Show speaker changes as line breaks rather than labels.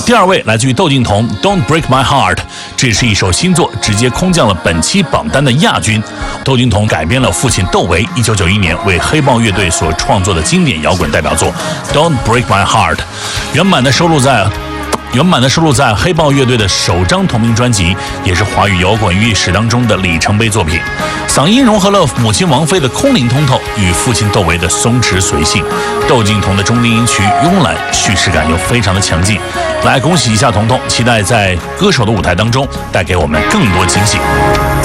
第二位来自于窦靖童 Don't Break My Heart， 这是一首新作，直接空降了本期榜单的亚军。窦靖童改编了父亲窦唯1991年为黑豹乐队所创作的经典摇滚代表作 Don't Break My Heart， 原版的收录在黑豹乐队的首张同名专辑，也是华语摇滚乐史当中的里程碑作品。嗓音融合了母亲王菲的空灵通透与父亲窦唯的松弛随性，窦靖童的中低音区慵懒，叙事感又非常的强劲。来恭喜一下童童，期待在歌手的舞台当中带给我们更多惊喜。